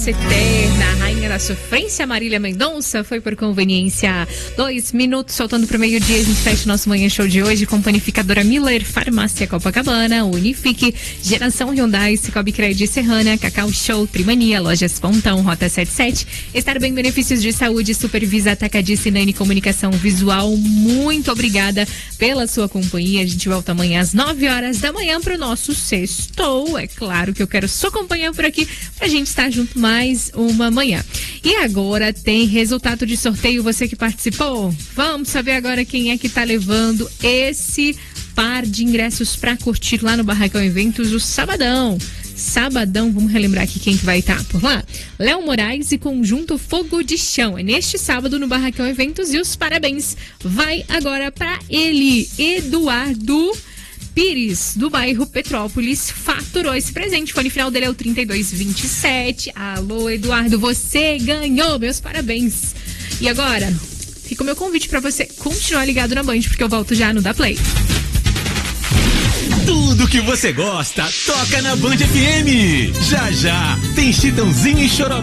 Eterna, a rainha da sofrência, Marília Mendonça, foi por conveniência. 2 minutos, soltando pro meio-dia, a gente fecha o nosso Manhã Show de hoje com Panificadora Miller, Farmácia Copacabana, Unifique, Geração Hyundai, Cicobi Crédito Serrana, Cacau Show, Trimania, Lojas Pontão, Rota 77, Estar Bem, Benefícios de Saúde, Supervisa, Atacadista e Nani Comunicação Visual. Muito obrigada pela sua companhia. A gente volta amanhã às 9 horas da manhã pro nosso sextou. É claro que eu quero sua companhia por aqui pra gente estar junto mais uma manhã. E agora tem resultado de sorteio, você que participou. Vamos saber agora quem é que tá levando esse par de ingressos pra curtir lá no Barracão Eventos o sabadão. Sabadão, vamos relembrar aqui quem que vai estar por lá. Léo Moraes e Conjunto Fogo de Chão. É neste sábado no Barracão Eventos e os parabéns vai agora pra ele, Eduardo Pires, do bairro Petrópolis, faturou esse presente. O fone final dele é o 3227. Alô, Eduardo, você ganhou, meus parabéns. E agora, fica o meu convite pra você continuar ligado na Band, porque eu volto já no Da Play. Tudo que você gosta, toca na Band FM. Já já, tem Chitãozinho e Chororó.